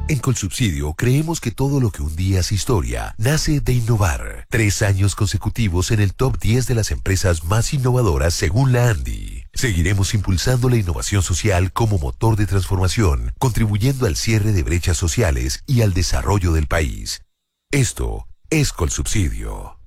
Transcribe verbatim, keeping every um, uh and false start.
En Colsubsidio creemos que todo lo que un día es historia nace de innovar. Tres años consecutivos en el top diez de las empresas más innovadoras según la ANDI. Seguiremos impulsando la innovación social como motor de transformación, contribuyendo al cierre de brechas sociales y al desarrollo del país. Esto es Colsubsidio.